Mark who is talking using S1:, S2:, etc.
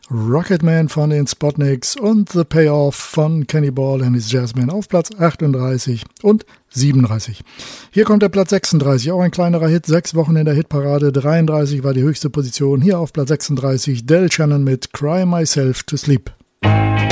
S1: Rocketman von den Spotniks und The Payoff von Kenny Ball and his Jazzmen auf Platz 38 und 37. Hier kommt der Platz 36, auch ein kleinerer Hit, 6 Wochen in der Hitparade, 33 war die höchste Position, hier auf Platz 36 Del Shannon mit Cry Myself to Sleep.